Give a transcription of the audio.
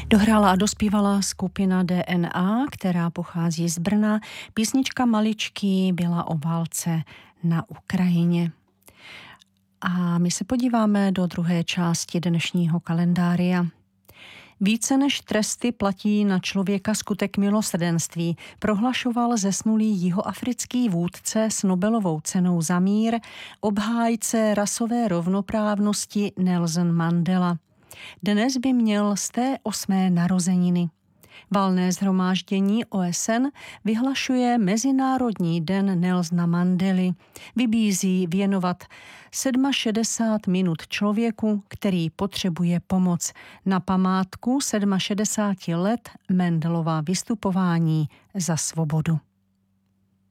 Dohrála a dospívala skupina DNA, která pochází z Brna. Písnička Maličký byla o válce na Ukrajině. A my se podíváme do druhé části dnešního kalendária. Více než tresty platí na člověka skutek milosrdenství, prohlašoval zesnulý jihoafrický vůdce s Nobelovou cenou za mír, obhájce rasové rovnoprávnosti Nelson Mandela. Dnes by měl z té 8. narozeniny. Valné shromáždění OSN vyhlašuje Mezinárodní den Nelsona Mandely. Vybízí věnovat 67 minut člověku, který potřebuje pomoc. Na památku 67 let Mandelova vystupování za svobodu.